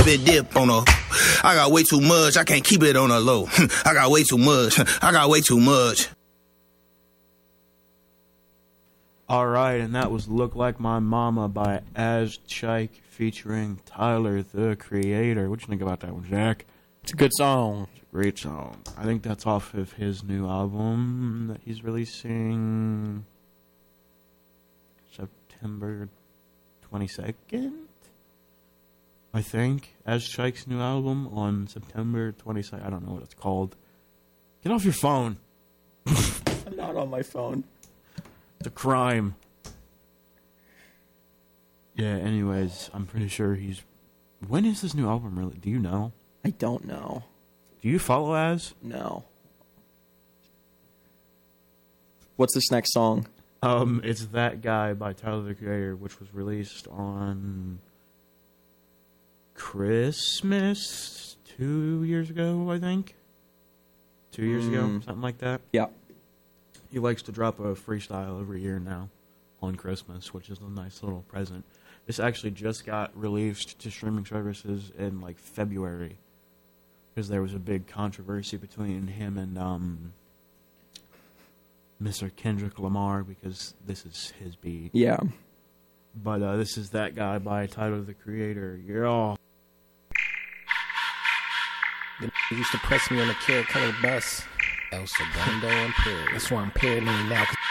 it dip on a. I got way too much, I can't keep it on a low. I got way too much, I got way too much. Alright, and that was Look Like My Mama by Az Chike featuring Tyler, the Creator. What you think about that one, Jack? It's a good song. It's a great song. I think that's off of his new album that he's releasing September 22nd, I think. Az Chike's new album on September 22nd. I don't know what it's called. Get off your phone. I'm not on my phone. It's a crime. Yeah, anyways, I'm pretty sure he's... When is this new album really? Do you know? I don't know. Do you follow Az? No. What's this next song? It's That Guy by Tyler, the Creator, which was released on Christmas 2 years ago, I think. 2 years ago, something like that. Yeah. He likes to drop a freestyle every year now on Christmas, which is a nice little present. This actually just got released to streaming services in, like, February. Because there was a big controversy between him and Mr. Kendrick Lamar, because this is his beat. Yeah. But this is That Guy by Tyler, the Creator. Yeah. They used to press me on the Carrot Colored bus. El Segundo Imperial. That's why I'm paranoid now.